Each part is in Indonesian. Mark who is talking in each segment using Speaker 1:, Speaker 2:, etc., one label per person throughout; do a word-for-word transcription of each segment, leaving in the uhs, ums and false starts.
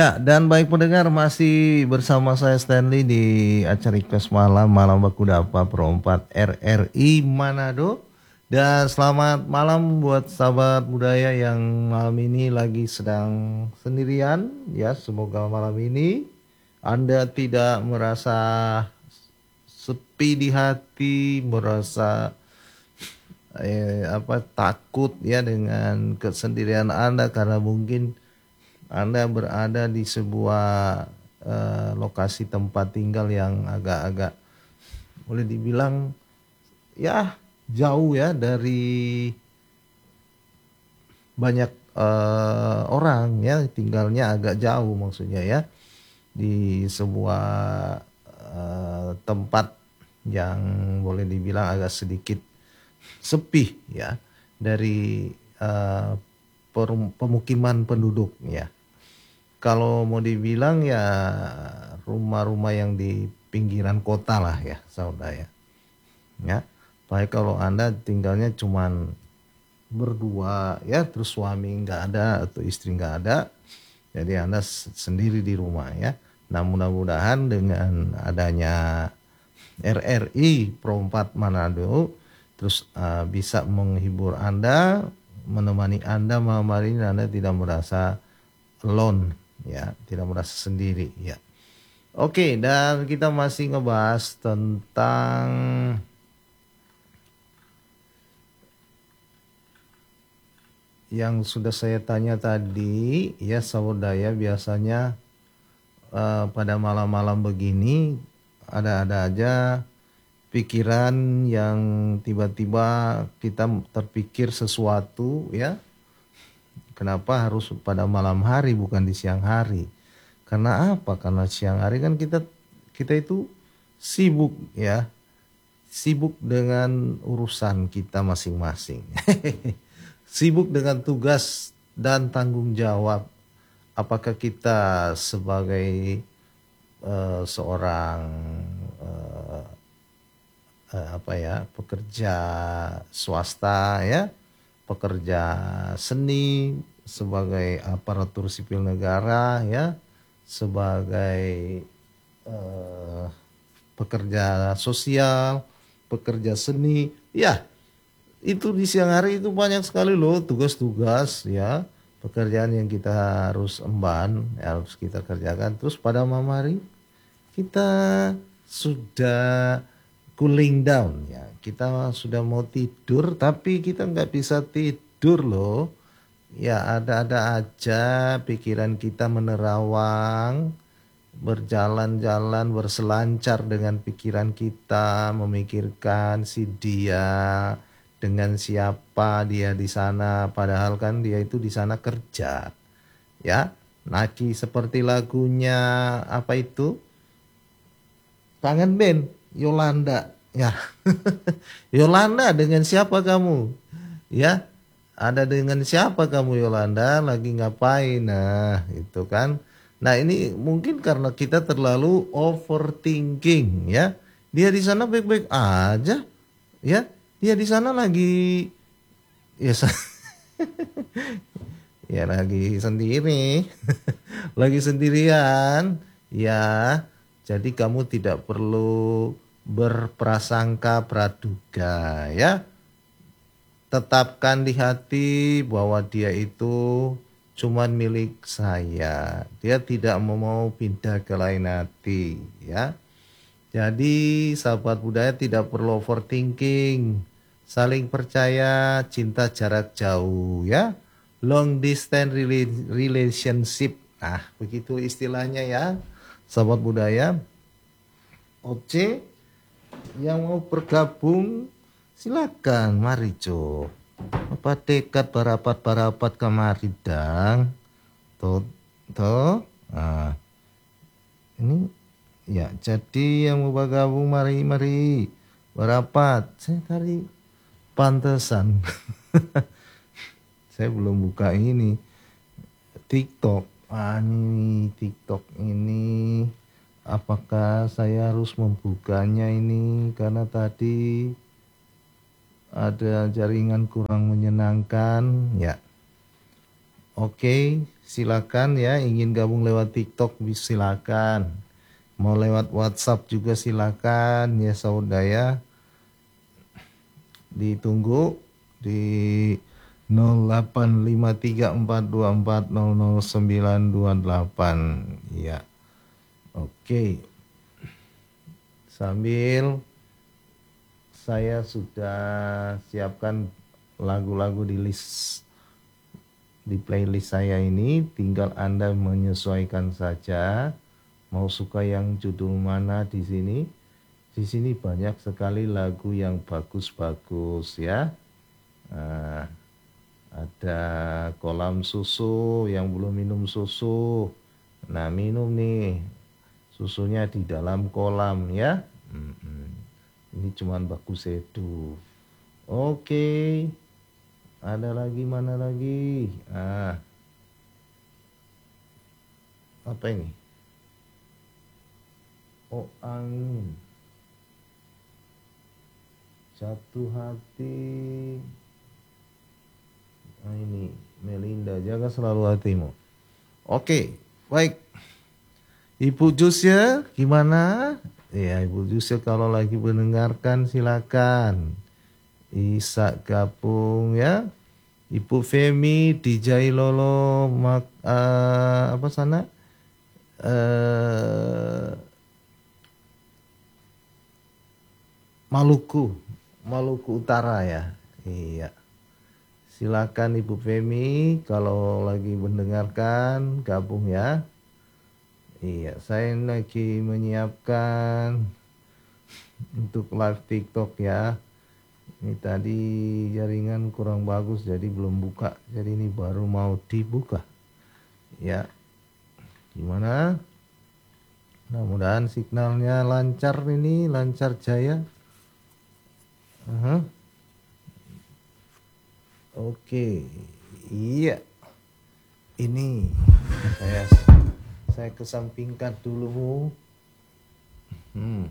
Speaker 1: Ya, dan baik pendengar, masih bersama saya Stanley di acara Request Malam, Malam Baku Dapa Pro empat R R I Manado. Dan selamat malam buat sahabat budaya yang malam ini lagi sedang sendirian. Ya, semoga malam ini Anda tidak merasa sepi di hati, merasa eh, apa takut ya dengan kesendirian Anda, karena mungkin Anda berada di sebuah eh, lokasi tempat tinggal yang agak-agak boleh dibilang ya jauh ya dari banyak eh, orang ya, tinggalnya agak jauh maksudnya ya, di sebuah eh, tempat yang boleh dibilang agak sedikit sepi ya dari eh, pemukiman penduduk ya. Kalau mau dibilang ya rumah-rumah yang di pinggiran kota lah ya saudara ya. Ya, baik kalau Anda tinggalnya cuman berdua ya, terus suami nggak ada atau istri nggak ada, jadi Anda sendiri di rumah ya. Nah, mudah-mudahan dengan adanya R R I Pro empat Manado terus uh, bisa menghibur Anda, menemani Anda malam hari ini, Anda tidak merasa alone ya, tidak merasa sendiri ya. Oke, dan kita masih ngebahas tentang yang sudah saya tanya tadi ya saudara. Biasanya uh, pada malam-malam begini ada-ada aja pikiran yang tiba-tiba kita terpikir sesuatu ya. Kenapa harus pada malam hari bukan di siang hari? Karena apa? Karena siang hari kan kita kita itu sibuk ya, sibuk dengan urusan kita masing-masing, sibuk dengan tugas dan tanggung jawab. Apakah kita sebagai uh, seorang uh, uh, apa ya pekerja swasta ya, pekerja seni, sebagai aparatur sipil negara ya, sebagai uh, pekerja sosial, pekerja seni ya, itu di siang hari itu banyak sekali loh tugas-tugas ya, pekerjaan yang kita harus emban, harus kita kerjakan. Terus pada malam hari kita sudah cooling down ya, kita sudah mau tidur tapi kita nggak bisa tidur loh ya, ada-ada aja pikiran kita menerawang, berjalan-jalan, berselancar dengan pikiran kita, memikirkan si dia dengan siapa dia di sana, padahal kan dia itu di sana kerja ya. Naki seperti lagunya apa itu, kangen band Yolanda ya. Yolanda, dengan siapa kamu ya, ada dengan siapa kamu Yolanda, lagi ngapain? Nah itu kan. Nah ini mungkin karena kita terlalu overthinking ya. Dia di sana baik-baik aja ya, dia di sana lagi ya ya lagi sendiri, lagi sendirian ya. Jadi kamu tidak perlu berprasangka praduga ya. Tetapkan di hati bahwa dia itu cuman milik saya. Dia tidak mau pindah ke lain hati ya. Jadi sahabat budaya tidak perlu overthinking. Saling percaya, cinta jarak jauh ya. Long distance relationship. Nah, begitu istilahnya ya. Sahabat budaya. Oke, yang mau bergabung silakan, mari co. Apa dekat barapat-barapat kemari dang. Tuh, tuh. Nah, ini ya, jadi yang mau bergabung mari mari barapat. Saya tadi pantesan. Saya belum buka ini TikTok. Ah, ini TikTok ini. Apakah saya harus membukanya ini karena tadi ada jaringan kurang menyenangkan ya. Oke, silakan ya, ingin gabung lewat TikTok silakan. Mau lewat WhatsApp juga silakan ya saudara. Ditunggu di nol delapan lima tiga empat dua empat nol nol sembilan dua delapan. Ya. Oke. Sambil saya sudah siapkan lagu-lagu di list di playlist saya ini, tinggal Anda menyesuaikan saja mau suka yang judul mana di sini. Di sini banyak sekali lagu yang bagus-bagus ya. Nah, ada kolam susu, yang belum minum susu. Nah, minum nih susunya di dalam kolam ya. Hmm, ini cuman bagus itu. Oke. Ada lagi mana lagi? Ah, apa ini? Oh, angin. Jatuh hati. Nah, ini Melinda, jaga selalu hatimu. Oke, baik. Ibu Jusya, gimana? Ya, Ibu Jusya kalau lagi mendengarkan silakan. Isa gabung ya. Ibu Femi di Jailolo mak, uh, apa sana? Uh, Maluku, Maluku Utara ya. Iya. Silakan Ibu Femi kalau lagi mendengarkan gabung ya. Iya, saya lagi menyiapkan untuk live TikTok ya. Ini tadi jaringan kurang bagus jadi belum buka. Jadi ini baru mau dibuka. Ya. Gimana? Mudah-mudahan signalnya lancar ini, lancar jaya. Uh-huh. Oke. Iya. Ini saya saya kesampingkan dulu. Hmm.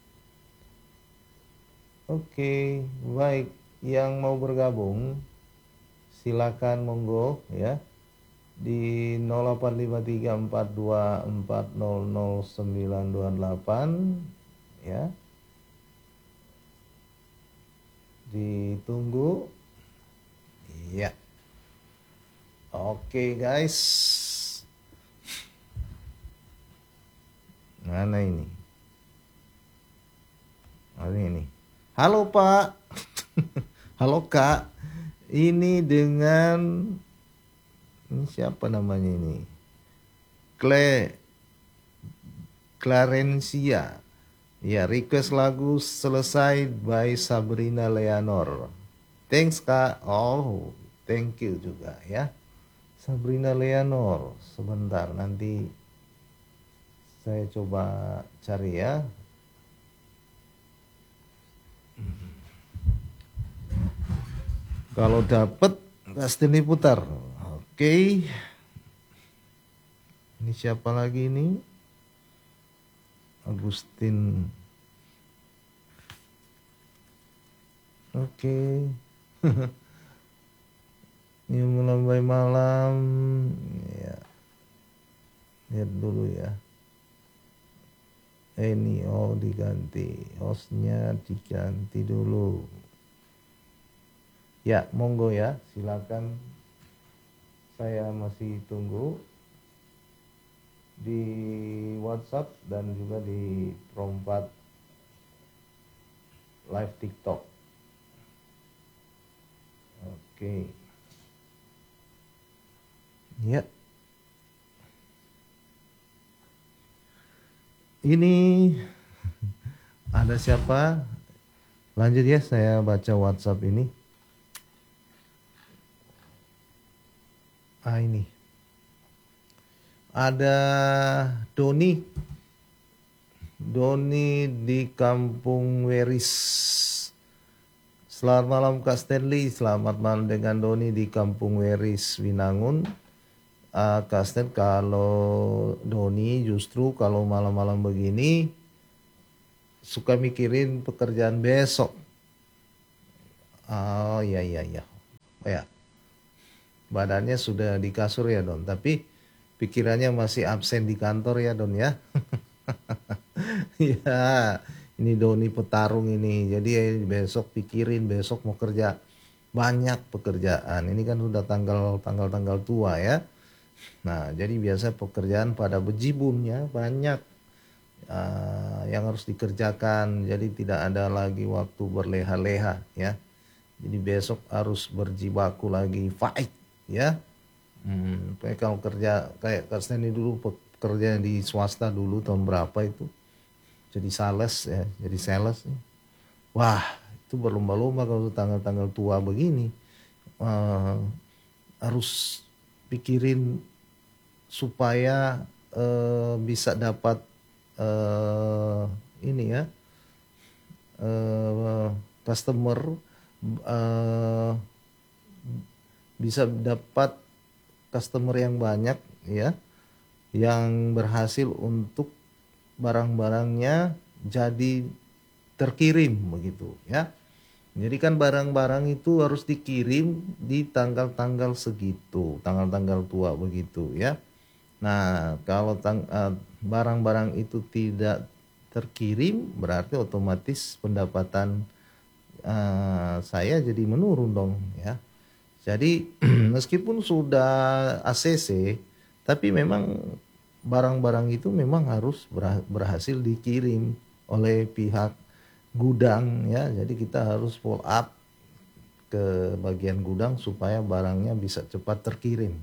Speaker 1: Oke, baik. Yang mau bergabung silakan monggo ya. Di nol delapan lima tiga empat dua empat nol nol sembilan dua delapan ya. Ditunggu. Iya. Oke guys. Mana ini? Mana ini? Halo Pak. Halo Kak. Ini dengan ini siapa namanya ini? Cle Clarencia. Ya, request lagu selesai by Sabrina Leonor. Thanks Kak. Oh, thank you juga ya. Sabrina Leonor. Sebentar nanti saya coba cari ya. Kalau dapat pasti diputar. Oke. Ini siapa lagi ini? Agustin. Oke. Ini melambai malam. Ya. Lihat dulu ya. Eh, ini oh diganti. Hostnya diganti dulu. Ya, monggo ya, silakan. Saya masih tunggu di WhatsApp dan juga di perompat live TikTok. Oke. Ya. Ini ada siapa? Lanjut ya, saya baca WhatsApp ini. Ah, ini ada Doni Doni di Kampung Weris. Selamat malam Kak Stanley. Selamat malam dengan Doni di Kampung Weris Winangun. uh, Kak Stanley, kalau Doni justru kalau malam-malam begini suka mikirin pekerjaan besok. Oh iya iya iya. Oh ya. badannya sudah di kasur ya Don, tapi pikirannya masih absen di kantor ya Don ya. Ya, ini Doni petarung ini. Jadi eh, besok pikirin besok mau kerja banyak pekerjaan. Ini kan sudah tanggal tanggal tanggal tua ya. Nah, jadi biasa pekerjaan pada bejibun ya, banyak uh, yang harus dikerjakan. Jadi tidak ada lagi waktu berleha-leha ya. Jadi besok harus berjibaku lagi fight ya. Hmm, kayak kalau kerja kayak Kak Steny dulu pekerja di swasta dulu tahun berapa itu jadi sales ya, jadi sales. Wah, itu berlomba-lomba kalau tanggal-tanggal tua begini. Uh, harus pikirin supaya uh, bisa dapat uh, ini ya uh, customer uh, bisa dapat customer yang banyak ya, yang berhasil untuk barang-barangnya jadi terkirim begitu ya. Jadi kan barang-barang itu harus dikirim di tanggal-tanggal segitu, tanggal-tanggal tua begitu ya. Nah, kalau tang, uh, barang-barang itu tidak terkirim, berarti otomatis pendapatan uh, saya jadi menurun dong ya. Jadi meskipun sudah A C C, tapi memang barang-barang itu memang harus berhasil dikirim oleh pihak gudang ya. Jadi kita harus follow up ke bagian gudang supaya barangnya bisa cepat terkirim.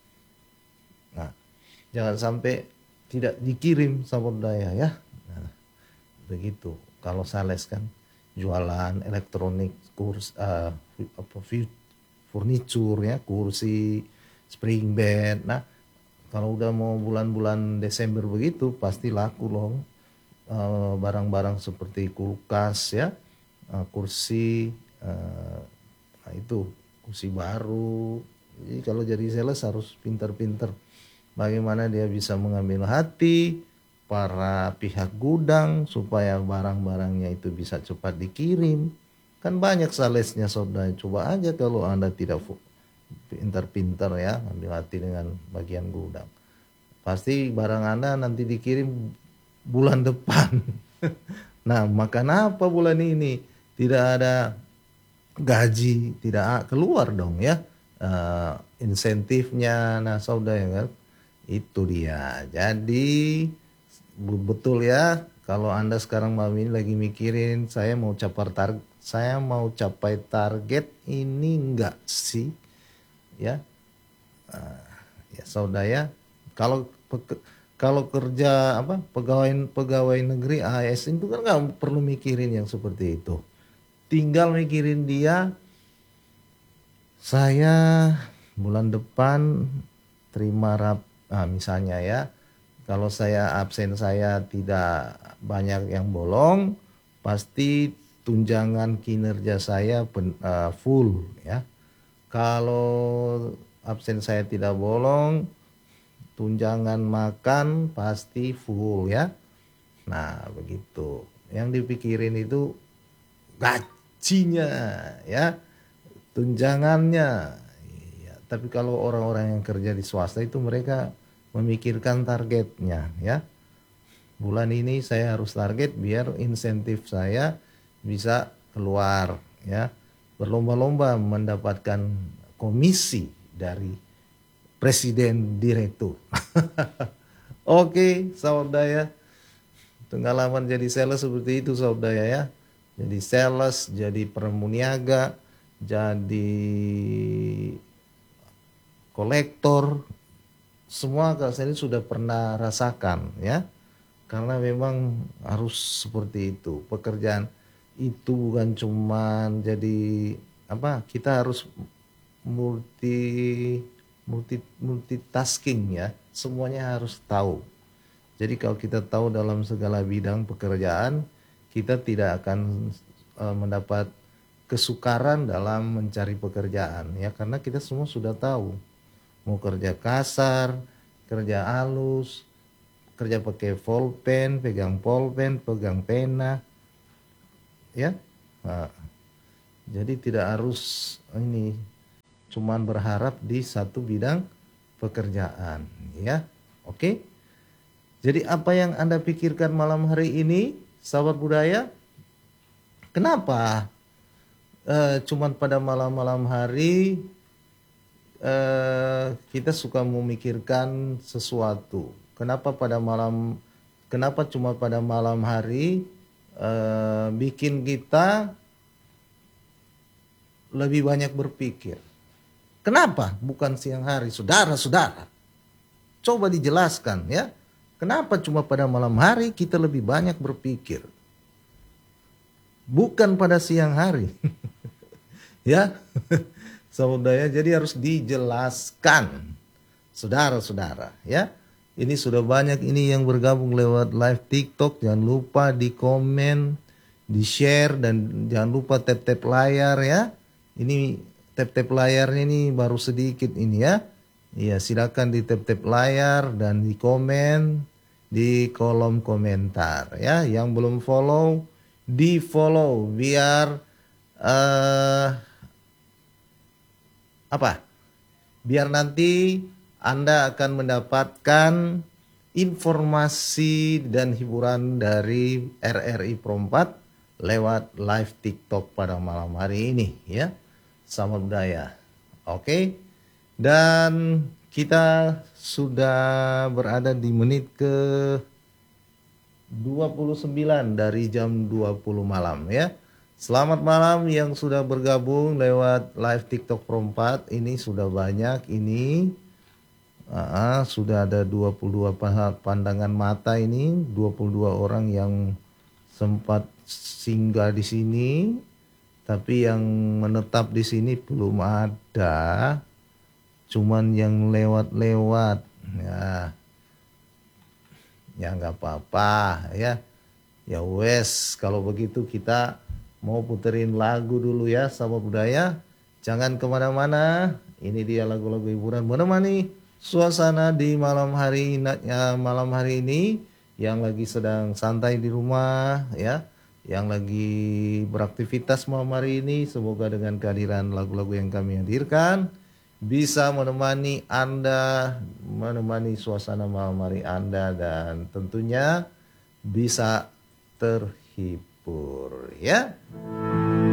Speaker 1: Nah, jangan sampai tidak dikirim saudara ya. Nah, begitu. Kalau sales kan jualan elektronik, kurs, uh, apa, furniture ya, kursi, spring bed. Nah, kalau udah mau bulan-bulan Desember begitu pasti laku loh uh, barang-barang seperti kulkas ya, uh, kursi, uh, nah itu kursi baru. Jadi kalau jadi sales harus pintar-pintar bagaimana dia bisa mengambil hati para pihak gudang supaya barang-barangnya itu bisa cepat dikirim. Kan banyak salesnya saudara, coba aja kalau Anda tidak pintar-pintar ya, ambil hati dengan bagian gudang. Pasti barang Anda nanti dikirim bulan depan. Nah, makan apa bulan ini? Tidak ada gaji, tidak keluar dong ya. Uh, insentifnya, nah saudara ya kan? Itu dia. Jadi betul ya, kalau Anda sekarang malam ini lagi mikirin saya mau capai target, saya mau capai target ini enggak sih? Ya. Uh, ya saudara ya, kalau kalau kerja apa pegawai pegawai negeri A S itu kan nggak perlu mikirin yang seperti itu. Tinggal mikirin dia, saya bulan depan terima rap, nah, misalnya ya, kalau saya absen saya tidak banyak yang bolong, pasti tunjangan kinerja saya pen, uh, full ya. Kalau absen saya tidak bolong, tunjangan makan pasti full ya. Nah begitu. Yang dipikirin itu gajinya ya, tunjangannya. Ya, tapi kalau orang-orang yang kerja di swasta itu mereka memikirkan targetnya ya. Bulan ini saya harus target biar insentif saya bisa keluar ya. Berlomba-lomba mendapatkan komisi dari presiden direktur. Oke, saudara ya. Pengalaman jadi sales seperti itu saudara ya. Jadi sales, jadi permuniaga, jadi kolektor, semua Kak Steny sudah pernah rasakan ya. Karena memang harus seperti itu. Pekerjaan itu bukan cuman jadi apa? Kita harus multi multi multitasking ya. Semuanya harus tahu. Jadi kalau kita tahu dalam segala bidang pekerjaan, kita tidak akan uh, mendapat kesukaran dalam mencari pekerjaan ya, karena kita semua sudah tahu. Mau kerja kasar, kerja halus, kerja pakai pulpen, pegang pulpen, pegang pena, ya. Nah, jadi tidak harus ini cuman berharap di satu bidang pekerjaan, ya. Oke. Jadi apa yang Anda pikirkan malam hari ini, sahabat budaya? Kenapa uh, cuman pada malam-malam hari uh, kita suka memikirkan sesuatu? Kenapa pada malam kenapa cuma pada malam hari uh, bikin kita lebih banyak berpikir? Kenapa bukan siang hari, saudara-saudara? Coba dijelaskan, ya. Kenapa cuma pada malam hari kita lebih banyak berpikir? Bukan pada siang hari. Ya. Saudara, jadi harus dijelaskan. Saudara-saudara, ya. Ini sudah banyak ini yang bergabung lewat live TikTok. Jangan lupa di komen, di share, dan jangan lupa tap-tap layar, ya. Ini tap-tap layarnya ini baru sedikit ini, ya. Iya, silakan di tap-tap layar dan di komen di kolom komentar, ya. Yang belum follow, di follow biar uh, apa? Biar nanti Anda akan mendapatkan informasi dan hiburan dari R R I Pro empat lewat live TikTok pada malam hari ini, ya. Sama budaya. Oke. Dan kita sudah berada di menit ke dua puluh sembilan dari jam dua puluh malam, ya. Selamat malam yang sudah bergabung lewat live TikTok Pro empat. Ini sudah banyak ini. Uh, sudah ada dua puluh dua pandangan mata ini, dua puluh dua orang yang sempat singgah di sini. Tapi yang menetap di sini belum ada. Cuman yang lewat-lewat, ya, ya nggak apa-apa, ya, ya wes. Kalau begitu kita mau puterin lagu dulu, ya, sahabat budaya. Jangan kemana-mana. Ini dia lagu-lagu hiburan menemani suasana di malam hari, ya, malam hari ini yang lagi sedang santai di rumah, ya, yang lagi beraktivitas malam hari ini. Semoga dengan kehadiran lagu-lagu yang kami hadirkan bisa menemani Anda, menemani suasana malam hari Anda, dan tentunya bisa terhibur, ya.